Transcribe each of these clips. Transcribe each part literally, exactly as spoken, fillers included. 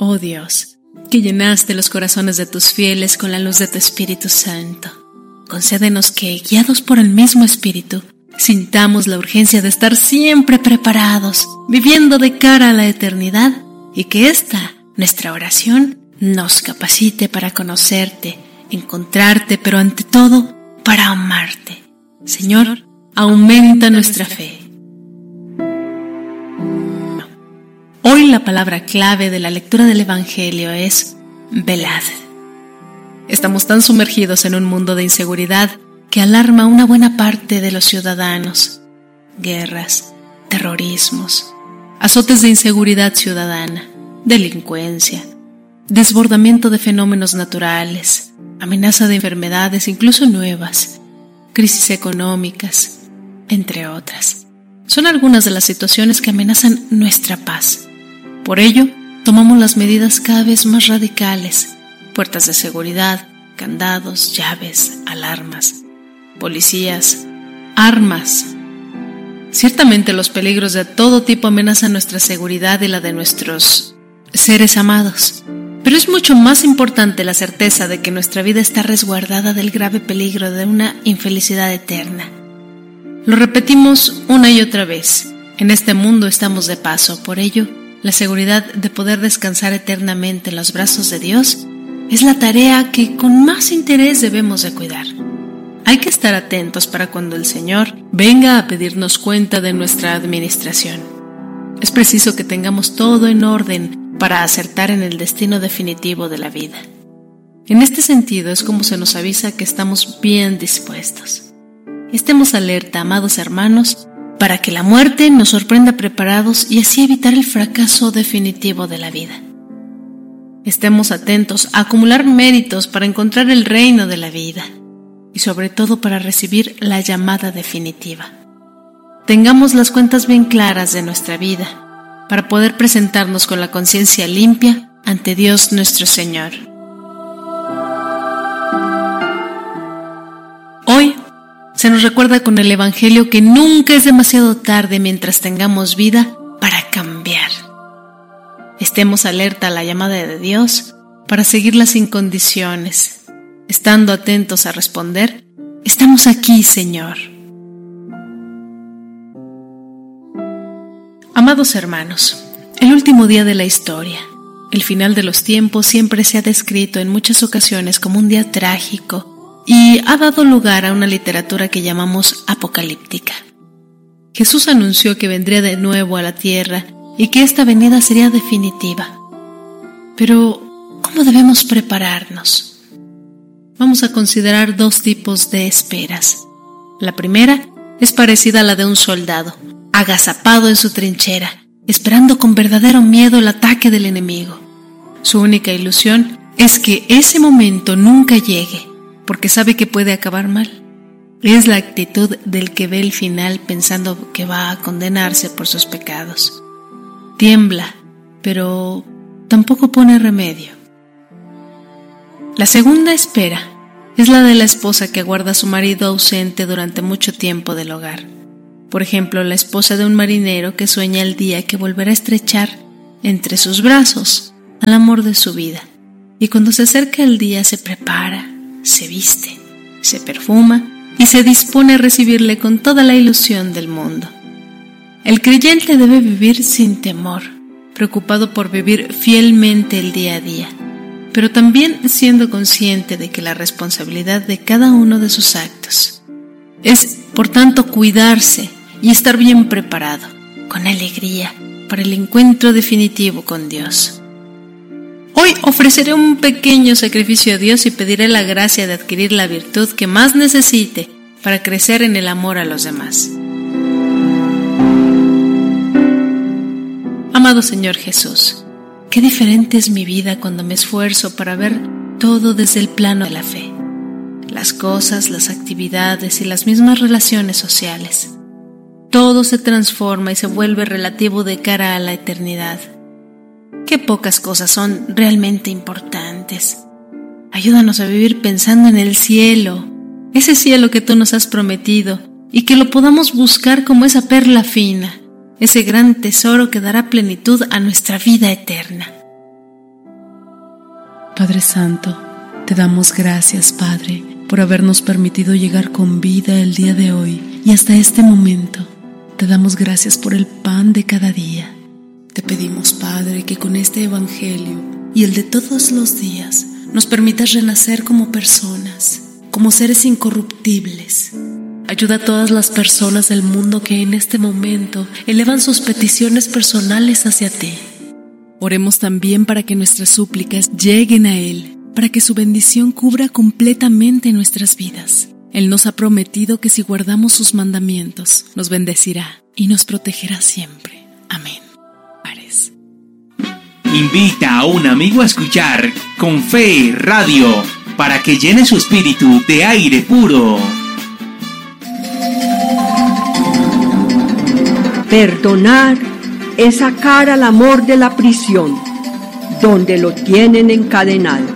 Oh Dios, que llenaste los corazones de tus fieles con la luz de tu Espíritu Santo, concédenos que, guiados por el mismo Espíritu, sintamos la urgencia de estar siempre preparados, viviendo de cara a la eternidad, y que esta, nuestra oración, nos capacite para conocerte, encontrarte, pero ante todo, para amarte. Señor, aumenta nuestra fe. Hoy la palabra clave de la lectura del Evangelio es velad. Estamos tan sumergidos en un mundo de inseguridad que alarma a una buena parte de los ciudadanos. Guerras, terrorismos, azotes de inseguridad ciudadana, delincuencia, desbordamiento de fenómenos naturales, amenaza de enfermedades incluso nuevas, crisis económicas, entre otras. Son algunas de las situaciones que amenazan nuestra paz. Por ello, tomamos las medidas cada vez más radicales: puertas de seguridad, candados, llaves, alarmas, policías, armas. Ciertamente los peligros de todo tipo amenazan nuestra seguridad y la de nuestros seres amados, pero es mucho más importante la certeza de que nuestra vida está resguardada del grave peligro de una infelicidad eterna. Lo repetimos una y otra vez: en este mundo estamos de paso. Por ello, la seguridad de poder descansar eternamente en los brazos de Dios es la tarea que con más interés debemos de cuidar. Hay que estar atentos para cuando el Señor venga a pedirnos cuenta de nuestra administración. Es preciso que tengamos todo en orden para acertar en el destino definitivo de la vida. En este sentido es como se nos avisa que estamos bien dispuestos. Estemos alerta, amados hermanos, para que la muerte nos sorprenda preparados y así evitar el fracaso definitivo de la vida. Estemos atentos a acumular méritos para encontrar el reino de la vida y sobre todo para recibir la llamada definitiva. Tengamos las cuentas bien claras de nuestra vida para poder presentarnos con la conciencia limpia ante Dios nuestro Señor. Hoy se nos recuerda con el Evangelio que nunca es demasiado tarde mientras tengamos vida para cambiar. Estemos alerta a la llamada de Dios para seguirla sin condiciones, estando atentos a responder: estamos aquí, Señor. Amados hermanos, el último día de la historia, el final de los tiempos, siempre se ha descrito en muchas ocasiones como un día trágico y ha dado lugar a una literatura que llamamos apocalíptica. Jesús anunció que vendría de nuevo a la tierra y que esta venida sería definitiva. Pero, ¿cómo debemos prepararnos? Vamos a considerar dos tipos de esperas. La primera es parecida a la de un soldado, agazapado en su trinchera, esperando con verdadero miedo el ataque del enemigo. Su única ilusión es que ese momento nunca llegue, porque sabe que puede acabar mal. Es la actitud del que ve el final pensando que va a condenarse por sus pecados. Tiembla, pero tampoco pone remedio. La segunda espera es la de la esposa que aguarda a su marido ausente durante mucho tiempo del hogar. Por ejemplo, la esposa de un marinero que sueña el día que volverá a estrechar entre sus brazos al amor de su vida. Y cuando se acerca el día se prepara, se viste, se perfuma y se dispone a recibirle con toda la ilusión del mundo. El creyente debe vivir sin temor, preocupado por vivir fielmente el día a día, pero también siendo consciente de que la responsabilidad de cada uno de sus actos es, por tanto, cuidarse y estar bien preparado, con alegría, para el encuentro definitivo con Dios. Hoy ofreceré un pequeño sacrificio a Dios y pediré la gracia de adquirir la virtud que más necesite para crecer en el amor a los demás. Amado Señor Jesús, qué diferente es mi vida cuando me esfuerzo para ver todo desde el plano de la fe. Las cosas, las actividades y las mismas relaciones sociales. Todo se transforma y se vuelve relativo de cara a la eternidad. Qué pocas cosas son realmente importantes. Ayúdanos a vivir pensando en el cielo, ese cielo que tú nos has prometido, y que lo podamos buscar como esa perla fina, ese gran tesoro que dará plenitud a nuestra vida eterna. Padre Santo, te damos gracias, Padre, por habernos permitido llegar con vida el día de hoy y hasta este momento. Te damos gracias por el pan de cada día. Te pedimos, Padre, que con este Evangelio y el de todos los días nos permitas renacer como personas, como seres incorruptibles. Ayuda a todas las personas del mundo que en este momento elevan sus peticiones personales hacia ti. Oremos también para que nuestras súplicas lleguen a Él, para que su bendición cubra completamente nuestras vidas. Él nos ha prometido que si guardamos sus mandamientos, nos bendecirá y nos protegerá siempre. Amén. Pares. Invita a un amigo a escuchar Con Fe Radio para que llene su espíritu de aire puro. Perdonar es sacar al amor de la prisión, donde lo tienen encadenado.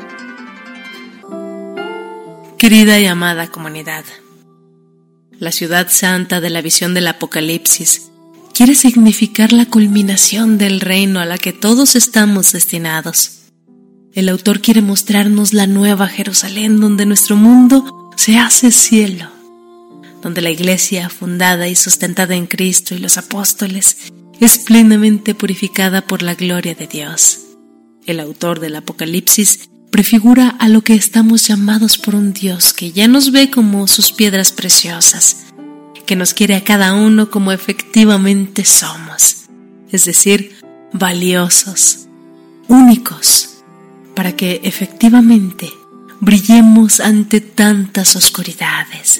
Querida y amada comunidad, la ciudad santa de la visión del Apocalipsis quiere significar la culminación del reino a la que todos estamos destinados. El autor quiere mostrarnos la nueva Jerusalén donde nuestro mundo se hace cielo, donde la iglesia fundada y sustentada en Cristo y los apóstoles es plenamente purificada por la gloria de Dios. El autor del Apocalipsis prefigura a lo que estamos llamados por un Dios que ya nos ve como sus piedras preciosas, que nos quiere a cada uno como efectivamente somos, es decir, valiosos, únicos, para que efectivamente brillemos ante tantas oscuridades.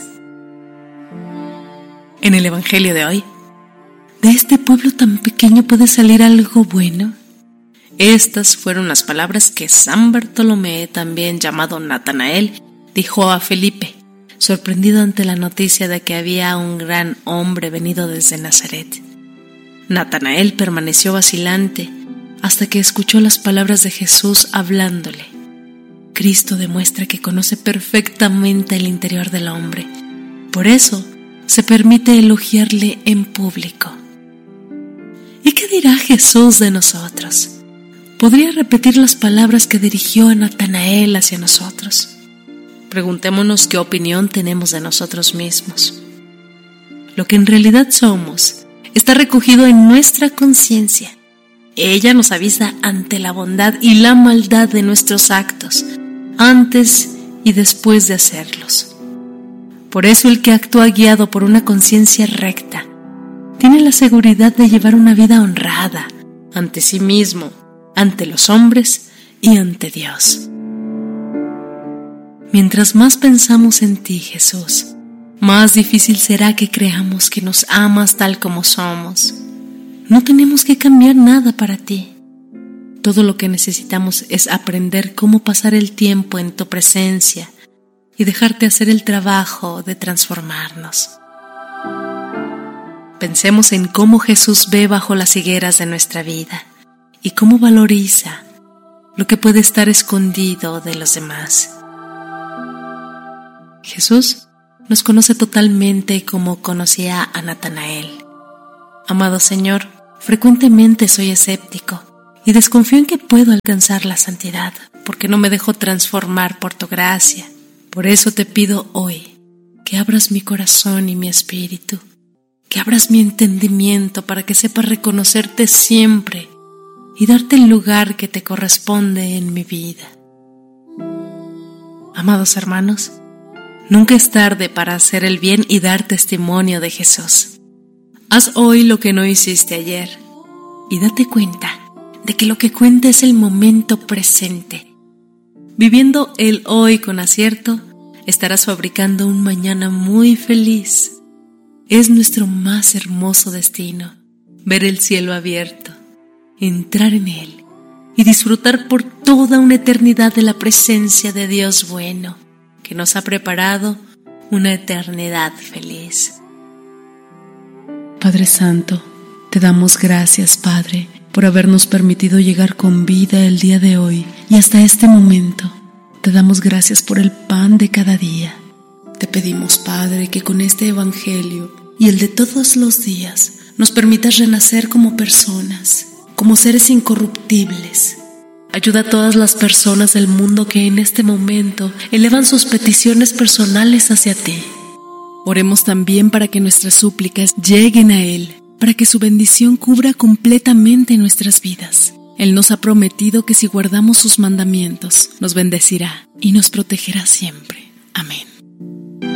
En el Evangelio de hoy, ¿de este pueblo tan pequeño puede salir algo bueno? Estas fueron las palabras que San Bartolomé, también llamado Natanael, dijo a Felipe, sorprendido ante la noticia de que había un gran hombre venido desde Nazaret. Natanael permaneció vacilante hasta que escuchó las palabras de Jesús hablándole. Cristo demuestra que conoce perfectamente el interior del hombre. Por eso, se permite elogiarle en público. ¿Y qué dirá Jesús de nosotros? ¿Podría repetir las palabras que dirigió a Natanael hacia nosotros? Preguntémonos qué opinión tenemos de nosotros mismos. Lo que en realidad somos está recogido en nuestra conciencia. Ella nos avisa ante la bondad y la maldad de nuestros actos, antes y después de hacerlos. Por eso el que actúa guiado por una conciencia recta tiene la seguridad de llevar una vida honrada ante sí mismo, ante los hombres y ante Dios. Mientras más pensamos en ti, Jesús, más difícil será que creamos que nos amas tal como somos. No tenemos que cambiar nada para ti. Todo lo que necesitamos es aprender cómo pasar el tiempo en tu presencia y dejarte hacer el trabajo de transformarnos. Pensemos en cómo Jesús ve bajo las higueras de nuestra vida y cómo valoriza lo que puede estar escondido de los demás. Jesús nos conoce totalmente como conocía a Natanael. Amado Señor, frecuentemente soy escéptico y desconfío en que puedo alcanzar la santidad porque no me dejo transformar por tu gracia. Por eso te pido hoy que abras mi corazón y mi espíritu, que abras mi entendimiento para que sepa reconocerte siempre y darte el lugar que te corresponde en mi vida. Amados hermanos, nunca es tarde para hacer el bien y dar testimonio de Jesús. Haz hoy lo que no hiciste ayer y date cuenta de que lo que cuenta es el momento presente. Viviendo el hoy con acierto, estarás fabricando un mañana muy feliz. Es nuestro más hermoso destino, ver el cielo abierto, entrar en él y disfrutar por toda una eternidad de la presencia de Dios bueno, que nos ha preparado una eternidad feliz. Padre Santo, te damos gracias, Padre, por habernos permitido llegar con vida el día de hoy y hasta este momento. Te damos gracias por el pan de cada día. Te pedimos, Padre, que con este Evangelio y el de todos los días nos permitas renacer como personas, como seres incorruptibles. Ayuda a todas las personas del mundo que en este momento elevan sus peticiones personales hacia ti. Oremos también para que nuestras súplicas lleguen a Él, para que su bendición cubra completamente nuestras vidas. Él nos ha prometido que si guardamos sus mandamientos, nos bendecirá y nos protegerá siempre. Amén.